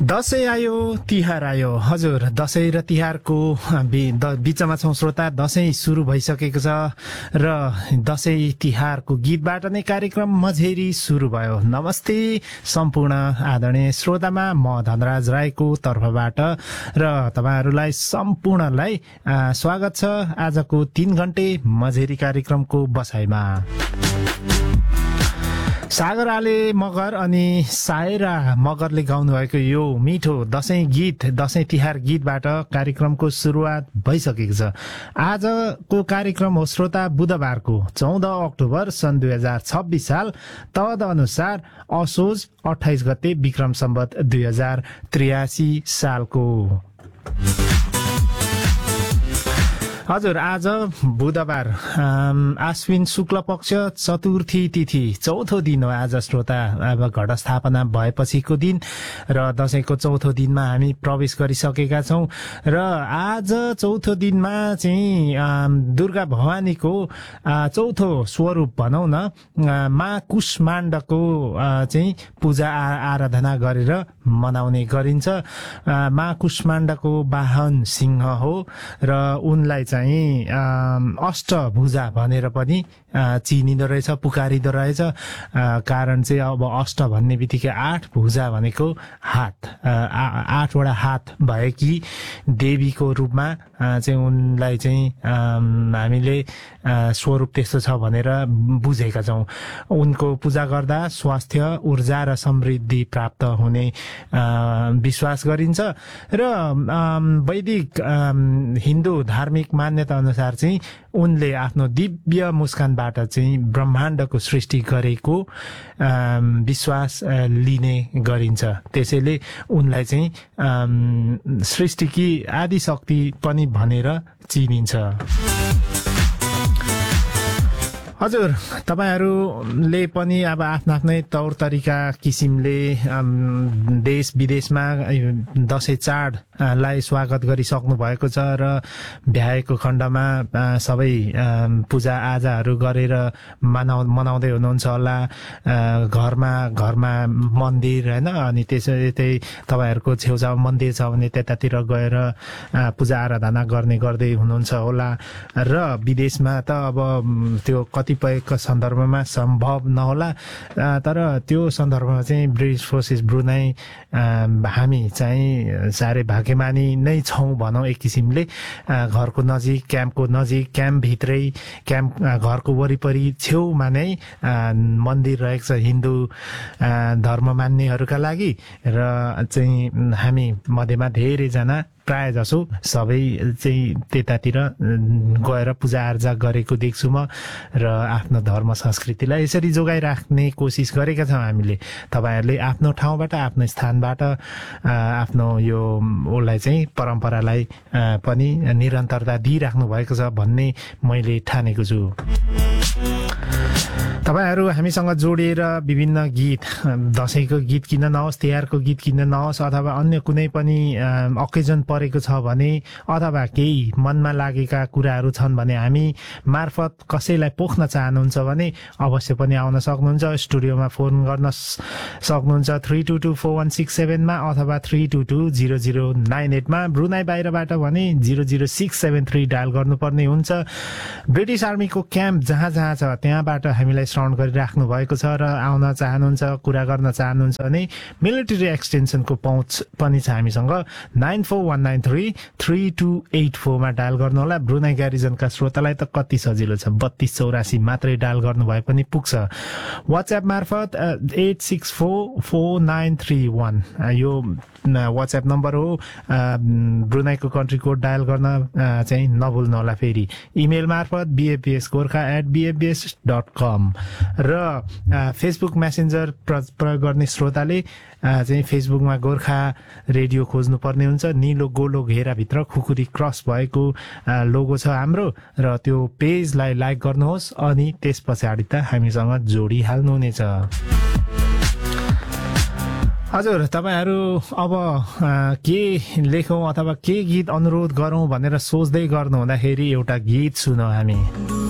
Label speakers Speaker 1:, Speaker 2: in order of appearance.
Speaker 1: दशैं आयो तिहार आयो हजुर दशैं र तिहारको बीचमा छौं श्रोता। दशैं सुरु भइसकेको छ र दशैं तिहारको गीतबाट नै कार्यक्रम मझेरी सुरु भयो। नमस्ते सम्पूर्ण आदरणीय श्रोतामा म धनराज राईको तर्फबाट र तपाईहरुलाई सम्पूर्णलाई स्वागत छ आजको 3 घण्टे मझेरी कार्यक्रमको बसाइमा। सागर आले मगर अनि सायरा मगरले गाउनु भएको यो मिठो दशैं गीत दशैं तिहार गीतबाट कार्यक्रमको सुरुवात भइसकेको छ। आजको कार्यक्रम हो श्रोता बुधबारको 14 अक्टोबर सन् 2026 साल तद अनुसार असोज 28 गते विक्रम सम्वत 2083 सालको। हजुर आज बुधबार आश्विन शुक्ल पक्ष चतुर्थी तिथि चौथो दिन हो आज श्रोता। अब घटस्थापना भएपछिको दिन र दशैंको चौथो दिनमा हामी प्रवेश गरिसकेका छौं र आज चौथो दिनमा चाहिँ दुर्गा भवानीको चौथो स्वरूप भनौं न माँ कुष्माण्डको चाहिँ पूजा आराधना गरेर मनाउने गरिन्छ। माँ कुष्माण्डको वाहन सिंह हो र उनलाई चाहिँ अष्टभुजा भनेर पनि चिनिदो रहेछ, पुकारिदो रहेछ। कारण चाहिँ अब अष्ट भन्ने बित्तिकै 8 भुजा भनेको हात, 8 वटा हात भएकी देवीको रूपमा चाहिँ उनलाई चाहिँ हामीले स्वरूप त्यस्तो छ भनेर बुझेका छौं। उनको पूजा गर्दा स्वास्थ्य, ऊर्जा र समृद्धि प्राप्त हुने विश्वास गरिन्छ र वैदिक हिन्दू धार्मिक मान्यता अनुसार चाहिँ उनले आफ्नो दिव्य मुस्कानबाट चाहिँ ब्रह्माण्डको सृष्टि गरेको विश्वास लिने गरिन्छ। त्यसैले उनलाई चाहिँ सृष्टिकी आदि शक्ति पनि भनेर चिनिन्छ। हजुर तपाईहरुले पनि अब आफ्नै तौर तरिका किसिमले देश विदेशमा दशैं चाडलाई स्वागत गरिसक्नु भएको छ र भ्याएको खण्डमा सबै पूजा आजाहरू गरेर मनाउँदै हुनुहुन्छ होला। घरमा मन्दिर हैन, अनि त्यसै तपाईहरुको छेउछाउ मन्दिर छ भने त्यतातिर गएर पूजा आराधना गर्दै हुनुहुन्छ होला। र विदेशमा त अब त्यो कतिपयको सन्दर्भमा सम्भव नहोला, तर त्यो सन्दर्भमा चाहिँ ब्रिटिस फोर्सेस ब्रुनाई हामी चाहिँ साह्रै भाग्यमानी नै छौं भनौं। एक किसिमले घरको नजिक, क्याम्पको नजिक, क्याम्प भित्रै, क्याम्प घरको वरिपरि छेउमा नै मन्दिर रहेको छ हिन्दू धर्म मान्नेहरूका लागि। र चाहिँ हामी मध्येमा धेरैजना प्राय जसो सबै चाहिँ त्यतातिर गएर पूजा आर्जा गरेको देख्छु म र आफ्नो धर्म संस्कृतिलाई यसरी जोगाइराख्ने कोसिस गरेका छौं हामीले। तपाईहरुले आफ्नो ठाउँबाट, आफ्नो स्थानबाट आफ्नो यो ओलाई चाहिँ परम्परालाई पनि निरन्तरता दिइराख्नु भएको छ भन्ने मैले ठानेको छु। तपाईहरु हामीसँग जोडिएर विभिन्न गीत, दशैंको गीत किन नहोस्, तिहारको गीत किन नहोस्, अथवा अन्य कुनै पनि ओकेजन परेको छ भने अथवा केही मनमा लागेका कुराहरू छन् भने हामी मार्फत कसैलाई पोख्न चाहनुहुन्छ भने अवश्य पनि आउन सक्नुहुन्छ। स्टुडियोमा फोन गर्न सक्नुहुन्छ 32241667 मा अथवा 32200998 मा। ब्रुनाई बाहिरबाट भने 00673 डायल गर्नुपर्ने हुन्छ। ब्रिटिश आर्मीको क्याम्प जहाँ छ त्यहाँबाट हामीलाई श्रवण गरिराख्नु भएको छ र आउन चाहनुहुन्छ, कुरा गर्न चाहनुहुन्छ भने मिलिटरी एक्सटेन्सनको पहुँच पनि छ हामीसँग। 9419333284 मा डायल गर्नु होला। ब्रुनाई ग्यारिजनका श्रोतालाई त कति सजिलो छ, 3284 मात्रै डायल गर्नु भए पनि पुग्छ। WhatsApp मार्फत 86449331 यो WhatsApp नम्बर हो। ब्रुनाईको कन्ट्री कोड डायल गर्न चाहिँ नभुल्नु होला। फेरि इमेल मार्फत bfbsgorkha@bfbs.com र फेसबुक मेसेन्जर प्रयोग गर्ने श्रोताले चाहिँ फेसबुकमा गोर्खा रेडियो खोज्नु पर्ने हुन्छ। नीलो गोलो घेरा भित्र खुकुरी क्रस भएको लोगो छ हाम्रो, र त्यो पेजलाई लाइक गर्नुहोस् अनि त्यस पछाडि त हामीसँग जोडिहाल्नु हुनेछ। हजुर तपाईहरु अब के लेखौं अथवा के गीत अनुरोध गरौं भनेर सोच्दै गर्नु हुँदाखेरि एउटा गीत सुनौ हामी।